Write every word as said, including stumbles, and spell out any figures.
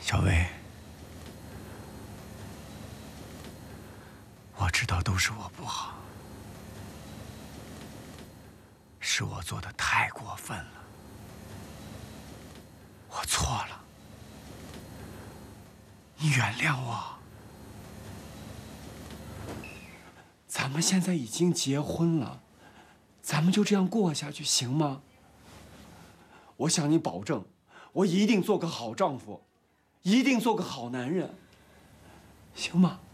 小薇，我知道都是我不好，是我做的太过分了，我错了，你原谅我。 咱们现在已经结婚了，咱们就这样过下去行吗？我向你保证，我一定做个好丈夫，一定做个好男人，行吗？